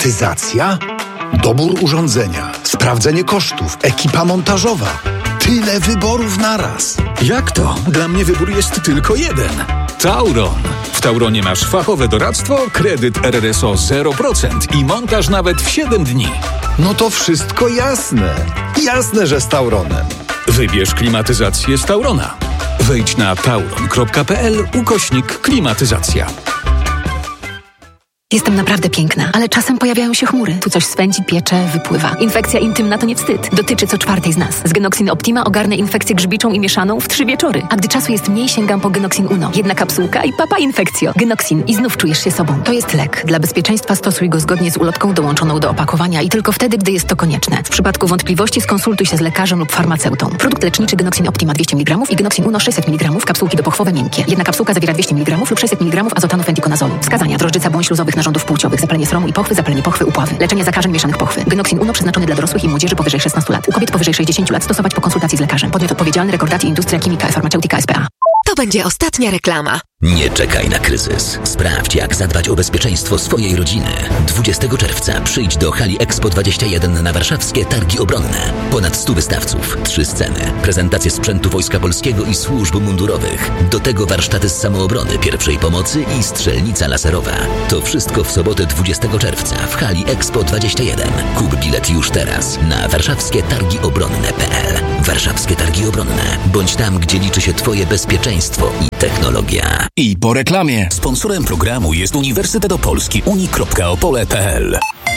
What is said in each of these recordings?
Klimatyzacja? Dobór urządzenia, sprawdzenie kosztów, ekipa montażowa. Tyle wyborów naraz. Jak to? Dla mnie wybór jest tylko jeden. Tauron. W Tauronie masz fachowe doradztwo, kredyt RRSO 0% i montaż nawet w 7 dni. No to wszystko jasne. Jasne, że z Tauronem. Wybierz klimatyzację z Taurona. Wejdź na tauron.pl/klimatyzacja. Jestem naprawdę piękna, ale czasem pojawiają się chmury. Tu coś swędzi, piecze, wypływa. Infekcja intymna to nie wstyd. Dotyczy co czwartej z nas. Z Genoxin Optima ogarnę infekcję grzybiczą i mieszaną w 3 wieczory. A gdy czasu jest mniej, sięgam po Genoxin Uno. Jedna kapsułka i papa infekcjo. Genoxin i znów czujesz się sobą. To jest lek. Dla bezpieczeństwa stosuj go zgodnie z ulotką dołączoną do opakowania i tylko wtedy, gdy jest to konieczne. W przypadku wątpliwości skonsultuj się z lekarzem lub farmaceutą. Produkt leczniczy Genoxin Optima 200 mg i Genoxin Uno 600 mg. Kapsułki dopochwowe miękkie. Jedna kapsułka zawiera 200 mg lub 600 mg azotanu fentikonazolu. Wskazania: drożdżyca błąd śluzowych narządów płciowych, zapalenie sromu i pochwy, zapalenie pochwy, upławy. Leczenie zakażeń mieszanych pochwy. Genoxin Uno przeznaczony dla dorosłych i młodzieży powyżej 16 lat. U kobiet powyżej 60 lat stosować po konsultacji z lekarzem. Podmiot odpowiedzialny: Recordati Industria Chimica e Farmaceutica S.p.A. To będzie ostatnia reklama. Nie czekaj na kryzys. Sprawdź, jak zadbać o bezpieczeństwo swojej rodziny. 20 czerwca przyjdź do hali Expo 21 na warszawskie Targi Obronne. Ponad 100 wystawców, 3 sceny, prezentacje sprzętu Wojska Polskiego i służb mundurowych. Do tego warsztaty z samoobrony, pierwszej pomocy i strzelnica laserowa. To wszystko w sobotę 20 czerwca w hali Expo 21. Kup bilet już teraz na warszawskietargiobronne.pl. Warszawskie Targi Obronne. Bądź tam, gdzie liczy się Twoje bezpieczeństwo i technologia. I po reklamie. Sponsorem programu jest Uniwersytet Opolski uni.opole.pl.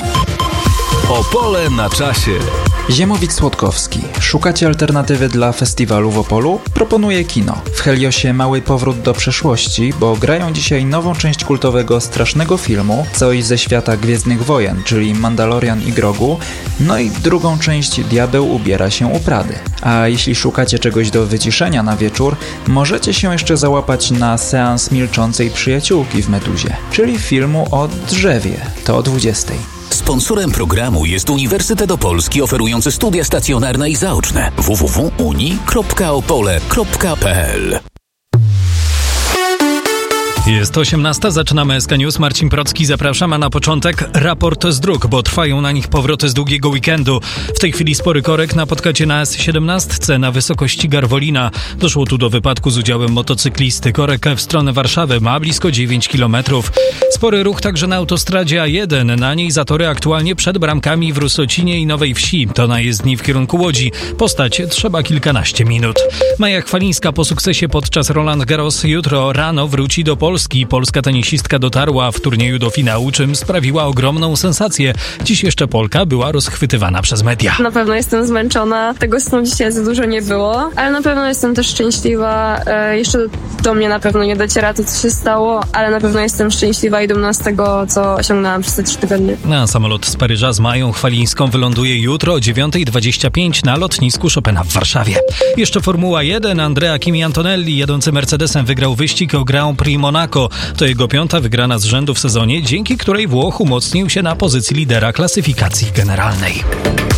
Opole na czasie. Ziemowit Słodkowski. Szukacie alternatywy dla festiwalu w Opolu? Proponuję kino. W Heliosie mały powrót do przeszłości, bo grają dzisiaj nową część kultowego strasznego filmu, coś ze świata Gwiezdnych Wojen, czyli Mandalorian i Grogu, no i drugą część Diabeł ubiera się u Prady. A jeśli szukacie czegoś do wyciszenia na wieczór, możecie się jeszcze załapać na seans Milczącej Przyjaciółki w Meduzie, czyli filmu o drzewie. To o 20:00. Sponsorem programu jest Uniwersytet Opolski oferujący studia stacjonarne i zaoczne. www.uni.opole.pl. Jest 18:00, zaczynamy SK News. Marcin Procki, zapraszam, a na początek raport z dróg, bo trwają na nich powroty z długiego weekendu. W tej chwili spory korek napotkacie na S17 na wysokości Garwolina. Doszło tu do wypadku z udziałem motocyklisty. Korek w stronę Warszawy ma blisko 9 km. Spory ruch także na autostradzie A1. Na niej zatory aktualnie przed bramkami w Rusocinie i Nowej Wsi. To na jezdni w kierunku Łodzi. Postać trzeba kilkanaście minut. Maja Chwalińska po sukcesie podczas Roland Garros jutro rano wróci do Polski. Polska tenisistka dotarła w turnieju do finału, czym sprawiła ogromną sensację. Dziś jeszcze Polka była rozchwytywana przez media. Na pewno jestem zmęczona, tego snu dzisiaj za dużo nie było, ale na pewno jestem też szczęśliwa. Jeszcze do mnie na pewno nie dociera to, co się stało, ale na pewno jestem szczęśliwa i dumna z tego, co osiągnęłam przez te 3 tygodnie. Samolot z Paryża z Mają Chwalińską wyląduje jutro o 9:25 na lotnisku Chopina w Warszawie. Jeszcze Formuła 1. Andrea Kimi Antonelli jadący Mercedesem wygrał wyścig o Grand Prix Monaco. To jego 5. wygrana z rzędu w sezonie, dzięki której Włoch umocnił się na pozycji lidera klasyfikacji generalnej.